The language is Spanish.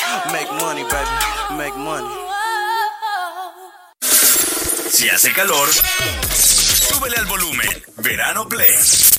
Make money, baby, make money. Si hace calor, súbele al volumen. Verano Play.